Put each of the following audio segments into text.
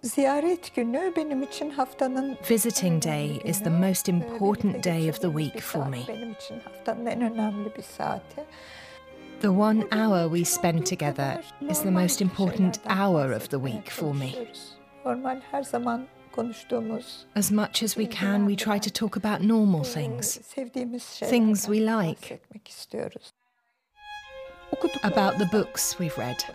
Visiting day is the most important day of the week for me. The 1 hour we spend together is the most important hour of the week for me. As much as we can, we try to talk about normal things, things we like, about the books we've read.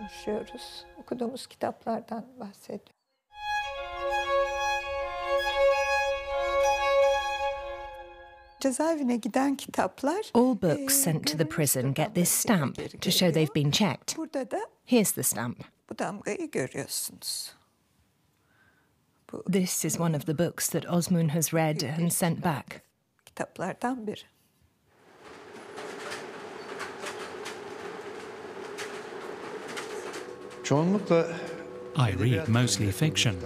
All books sent to the prison get this stamp to show they've been checked. Here's the stamp. This is one of the books that Ozmun has read and sent back. I read mostly fiction.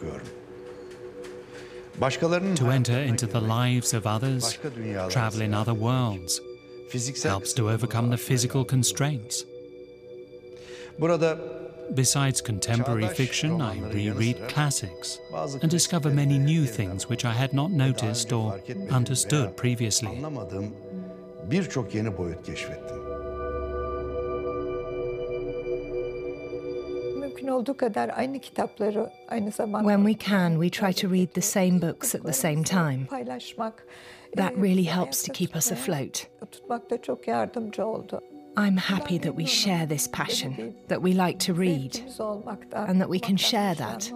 To enter into the lives of others, travel in other worlds, helps to overcome the physical constraints. Besides contemporary fiction, I reread classics and discover many new things which I had not noticed or understood previously. When we can, we try to read the same books at the same time. That really helps to keep us afloat. I'm happy that we share this passion, that we like to read, and that we can share that.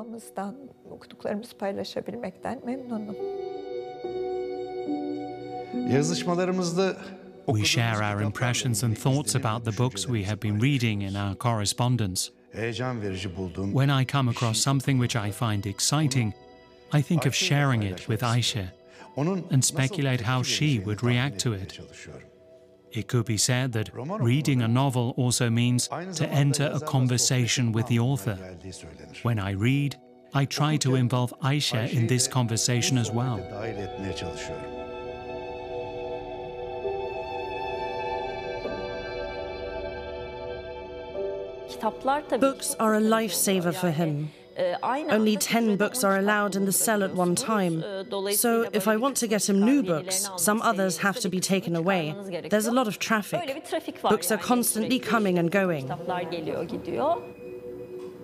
We share our impressions and thoughts about the books we have been reading in our correspondence. When I come across something which I find exciting, I think of sharing it with Ayşe and speculate how she would react to it. It could be said that reading a novel also means to enter a conversation with the author. When I read, I try to involve Ayşe in this conversation as well. Books are a lifesaver for him. Only 10 books are allowed in the cell at one time. So if I want to get him new books, some others have to be taken away. There's a lot of traffic. Books are constantly coming and going.